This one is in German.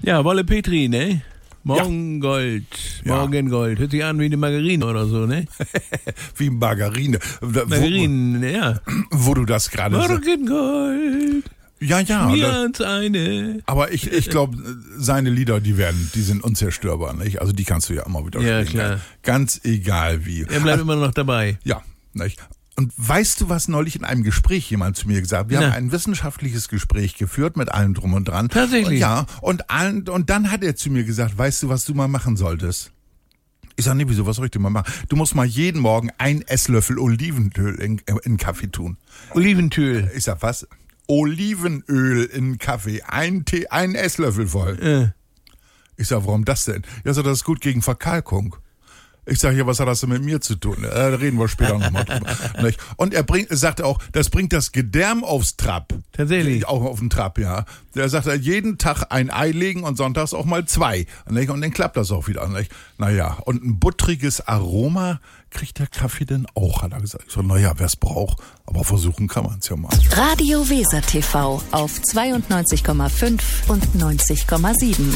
Ja, Wolle Petri, ne? Morgengold. Ja. Morgengold. Hört sich an wie eine Margarine oder so, ne? Wie Margarine. Margarine, ja. Wo du das gerade sagst. Morgengold. Ja. Mir ans eine. Aber ich glaube, seine Lieder, die sind unzerstörbar, nicht? Also die kannst du ja immer wieder Ja, spielen. klar. Ganz egal wie. Er bleibt immer noch dabei. Ja, nicht? Und weißt du, was neulich in einem Gespräch jemand zu mir gesagt hat? Wir haben ein wissenschaftliches Gespräch geführt mit allem drum und dran. Tatsächlich? Ja, und dann hat er zu mir gesagt, weißt du, was du mal machen solltest? Ich sag, nee, wieso, was soll ich denn mal machen? Du musst mal jeden Morgen 1 Esslöffel Olivenöl in Kaffee tun. Olivenöl. Ich sag, was? Olivenöl in Kaffee. Ein Esslöffel voll. Ich sag, warum das denn? Ja, so, das ist gut gegen Verkalkung. Ich sage, ja, was hat das denn mit mir zu tun? Da reden wir später nochmal drüber. Nicht? Und er sagte auch, das bringt das Gedärm aufs Trab. Tatsächlich? Auch auf den Trab, ja. Der sagt, jeden Tag ein Ei legen und sonntags auch mal 2. Nicht? Und dann klappt das auch wieder. Nicht? Naja, und ein buttriges Aroma kriegt der Kaffee denn auch, hat er gesagt. Ich so, naja, wer es braucht, aber versuchen kann man es ja mal. Radio Weser TV auf 92,5 und 90,7.